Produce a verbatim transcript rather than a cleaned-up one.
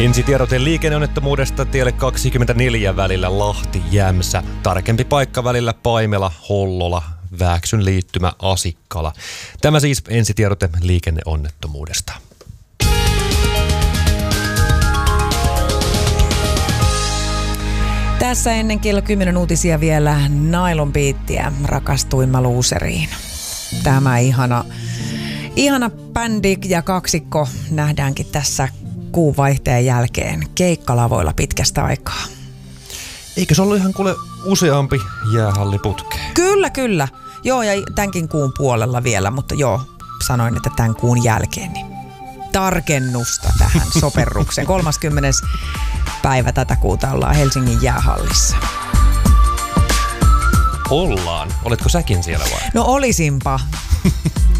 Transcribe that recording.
Ensitiedote liikenneonnettomuudesta tielle kaksikymmentäneljä välillä Lahti-Jämsä. Tarkempi paikka välillä Paimela-Hollola, Vääksyn liittymä Asikkala. Tämä siis ensitiedote liikenneonnettomuudesta. Tässä ennen kello kymmenen uutisia vielä Nylon Beatia, Rakastuimma luuseriin. Tämä ihana, ihana bändi ja kaksikko nähdäänkin tässä kuun vaihteen jälkeen keikkalavoilla pitkästä aikaa. Eikö se ollut ihan kuule useampi jäähalli putkeen? Kyllä, kyllä. Joo, ja tämänkin kuun puolella vielä, mutta joo, sanoin, että tämän kuun jälkeen niin tarkennusta tähän soperrukseen. kolmaskymmenes päivä tätä kuuta ollaan Helsingin jäähallissa. Ollaan. Oletko säkin siellä vai? No olisinpa.